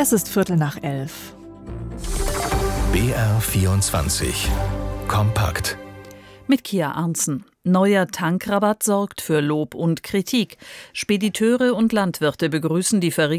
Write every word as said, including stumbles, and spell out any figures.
Es ist Viertel nach elf. B R vierundzwanzig Kompakt. Mit Kia Arntzen. Neuer Tankrabatt sorgt für Lob und Kritik. Spediteure und Landwirte begrüßen die Verringerung